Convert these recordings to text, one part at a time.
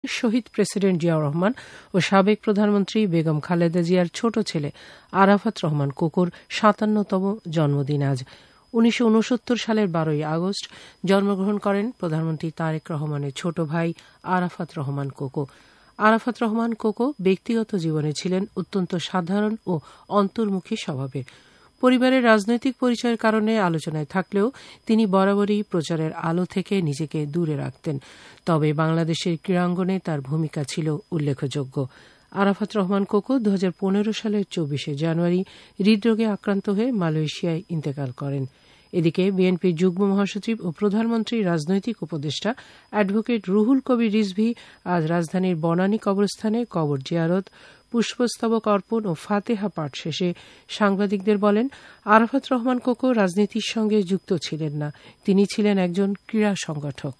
শহীদ president Ziaur Rahman ও সাবেক প্রধানমন্ত্রী বেগম খালেদা জিয়ার ছোট ছেলে আরাফাত রহমান কোকোর ৫৭তম জন্মদিন আজ। ১৯৬৯ সালের ১২ই আগস্ট জন্মগ্রহণ করেন প্রধানমন্ত্রী তারেক রহমানের ছোট ভাই আরাফাত রহমান কোকো। আরাফাত রহমান কোকো ব্যক্তিগত জীবনে ছিলেন অত্যন্ত সাধারণ ও অন্তর্মুখী স্বভাবের। পরিবারের রাজনৈতিক পরিচয়ের কারণে আলোচনায় থাকলেও তিনি বরাবরই প্রচারের আলো থেকে নিজেকে দূরে রাখতেন। তবে বাংলাদেশের ক্রীড়াঙ্গনে তার ভূমিকা ছিল উল্লেখযোগ্য। আরাফাত রহমান কোকো ২০১৫ সালের ২৪শে জানুয়ারি হৃদরোগে আক্রান্ত হয়ে মালয়েশিয়ায় ইন্তেকাল করেন। এদিকে বিএনপির যুগ্ম মহাসচিব ও প্রধানমন্ত্রীর রাজনৈতিক উপদেষ্টা অ্যাডভোকেট রুহুল কবির রিজভী আজ রাজধানীর বনানী কবরস্থানে কবর জিয়ারত, পুষ্পস্তবক অর্পণ ও ফাতেহা পাঠ শেষে সাংবাদিকদের বলেন, আরাফাত রহমান কোকো রাজনীতির সঙ্গে যুক্ত ছিলেন না, তিনি ছিলেন একজন ক্রীড়া সংগঠক।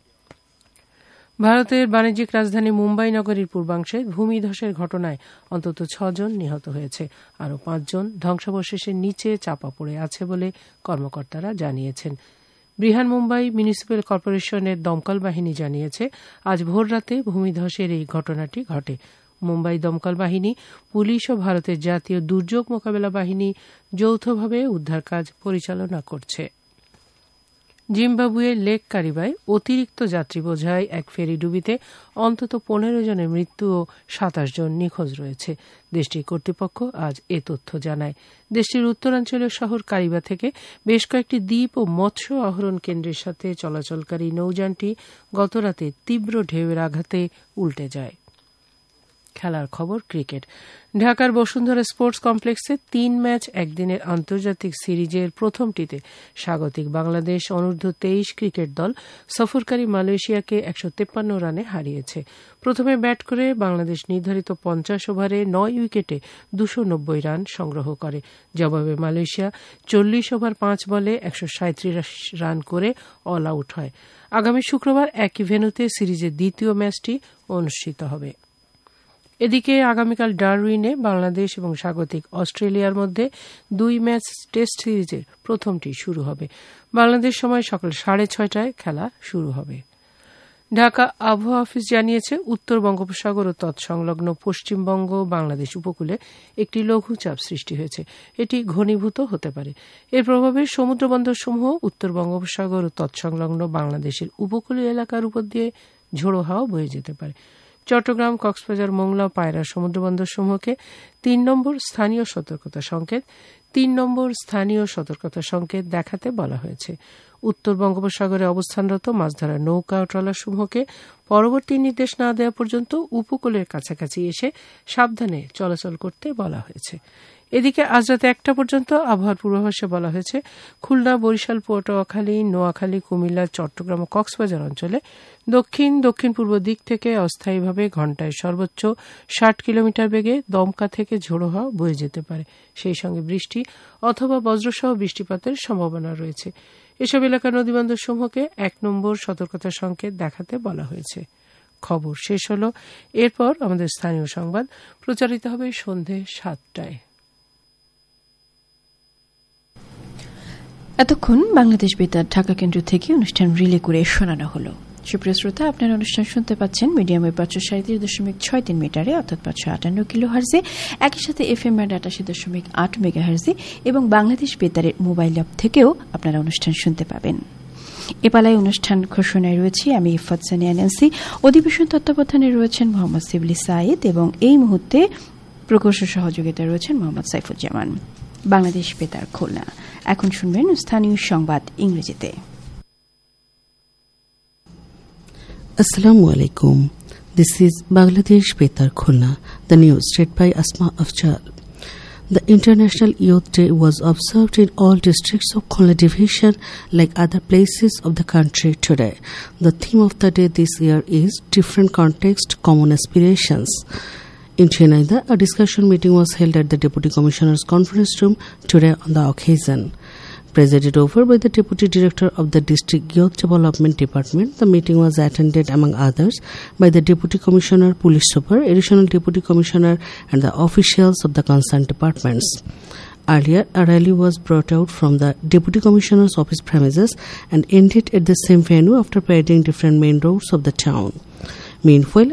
ভারতের বাণিজ্যিক রাজধানী মুম্বাই নগরীর পূর্বাংশে ভূমিধসের ঘটনায় অন্তত ৬ জন নিহত হয়েছে, আরও ৫ জন ধ্বংসাবশেষের নিচে চাপা পড়ে আছে বলে কর্মকর্তারা জানিয়েছেন। বৃহন মুম্বাই মিউনিসিপ্যাল কর্পোরেশনের দমকল বাহিনী জানিয়েছে, আজ ভোররাতে ভূমিধসের এই ঘটনাটি ঘটে। মুম্বাই দমকল বাহিনী, পুলিশ ও ভারতের জাতীয় দুর্যোগ মোকাবেলা বাহিনী যৌথভাবে উদ্ধার কাজ পরিচালনা করছে। জিম্বাবুয়ের লেক কারিবায় অতিরিক্ত যাত্রী বোঝাই এক ফেরি ডুবিতে অন্তত ১৫ জনের মৃত্যু ও ২৭ জন নিখোঁজ রয়েছে। দেশটির কর্তৃপক্ষ আজ এ তথ্য জানায়। দেশটির উত্তরাঞ্চলীয় শহর কারিবা থেকে বেশ কয়েকটি দ্বীপ ও মৎস্য আহরণ কেন্দ্রের সাথে চলাচলকারী নৌযানটি গতরাতে তীব্র ঢেউয়ের আঘাতে উল্টে যায়। খেলার খবর, ক্রিকেট। ঢাকার বসুন্ধরা স্পোর্টস কমপ্লেক্সে ৩ ম্যাচ একদিনের আন্তর্জাতিক সিরিজের প্রথমটিতে স্বাগতিক বাংলাদেশ অনূর্ধ্ব-২৩ ক্রিকেট দল সফরকারী মালয়েশিয়াকে ১৫৩ রানে হারিয়েছে। প্রথমে ব্যাট করে বাংলাদেশ নির্ধারিত ৫০ ওভারে ৯ উইকেটে ২৯০ রান সংগ্রহ করে। জবাবে মালয়েশিয়া ৪০ ওভার ৫ বলে ১৩৭ রান করে অল আউট হয়। আগামী শুক্রবার একই ভেন্যুতে সিরিজের দ্বিতীয় ম্যাচটি অনুষ্ঠিত হবে। এদিকে আগামীকাল ডারউইনে বাংলাদেশ এবং স্বাগতিক অস্ট্রেলিয়ার মধ্যে ২ ম্যাচ টেস্ট সিরিজের প্রথমটি শুরু হবে। বাংলাদেশ সময় সকাল ৬:৩০টায় খেলা শুরু হবে। ঢাকা আবহাওয়া অফিস জানিয়েছে, উত্তর বঙ্গোপসাগর ও তৎসংলগ্ন পশ্চিমবঙ্গ বাংলাদেশ উপকূলে একটি লঘুচাপ সৃষ্টি হয়েছে। এটি ঘনীভূত হতে পারে। এর প্রভাবে সমুদ্রবন্দরসমূহ উত্তর বঙ্গোপসাগর ও তৎসংলগ্ন বাংলাদেশের উপকূলীয় এলাকার উপর দিয়ে ঝোড়ো হাওয়া বয়ে যেতে পারে। চট্টগ্রাম, কক্সবাজার, মোংলা, পায়রা সমুদ্রবন্দরসমূহকে ৩ নম্বর স্থানীয় সতর্কতা সংকেত দেখাতে বলা হয়েছে। উত্তর বঙ্গোপসাগরে অবস্থানরত মাছ ধরার নৌকা ও ট্রলারসমূহকে পরবর্তী নির্দেশ না দেওয়া পর্যন্ত উপকূলের কাছাকাছি এসে সাবধানে চলাচল করতে বলা হয়েছে। এদিকে আজ রাত ১টা পর্যন্ত আবহাওয়ার পূর্বাভাসে বলা হয়েছে, খুলনা, বরিশাল, পটুয়াখালী, নোয়াখালী, কুমিল্লা, চট্টগ্রাম ও কক্সবাজার অঞ্চলে দক্ষিণ পূর্ব দিক থেকে অস্থায়ীভাবে ঘণ্টায় সর্বোচ্চ ৬০ কিলোমিটার বেগে দমকা থেকে ঝোড়ো হাওয়া বয়ে যেতে পারে। সেই সঙ্গে বৃষ্টি অথবা বজ্রসহ বৃষ্টিপাতের সম্ভাবনা রয়েছে। এসব এলাকার নদীবন্দরসমূহকে ১ নম্বর সতর্কতা সংকেত দেখাতে বলা হয়েছে। খবর শেষ হল। এরপর আমাদের স্থানীয় সংবাদ প্রচারিত হবে সন্ধ্যে ৭টায়। এতক্ষণ বাংলাদেশ বেতার ঢাকা কেন্দ্র থেকে অনুষ্ঠান রিলে করে শোনানো হল। সুপ্রিয় শ্রোতা, আপনার অনুষ্ঠান শুনতে পাচ্ছেন মিডিয়ামে ৫৩৭.৬৩ মিটারে অর্থাৎ ৫৫৮ কিলো হার্জে, একই সাথে এফএম এর ৮৮.৮ মেগা হার্জে এবং বাংলাদেশ বেতারের মোবাইল অ্যাপ থেকেও আপনারা অনুষ্ঠান শুনতে পাবেন। এপালায় অনুষ্ঠান ঘোষণায় রয়েছি আমি ইফাত সানিয়া ন্যান্সি। অধিবেশন তত্ত্বাবধানে রয়েছেন মোহাম্মদ সিবলি সাইদ এবং এই মুহূর্তে প্রকৌশল সহযোগিতায় রয়েছেন মোহাম্মদ সাইফুজ্জামান। বাংলাদেশ বেতার খুলনা। এখন শুনবেন স্থানীয় সংবাদ ইংরেজিতে। Assalamu alaikum. This is Bangladesh Betar Khulna. The news read by Asma Afzal. The International Youth Day was observed in all districts of Khulna Division like other places of the country today. The theme of the day this year is Different Context, Common Aspirations. In Chennai, a discussion meeting was held at the Deputy Commissioner's Conference Room today on the occasion. Presided over by the Deputy Director of the District Youth Development Department, the meeting was attended, among others, by the Deputy Commissioner, Police Super, Additional Deputy Commissioner and the officials of the concerned departments. Earlier, a rally was brought out from the Deputy Commissioner's office premises and ended at the same venue after parading different main roads of the town. Meanwhile,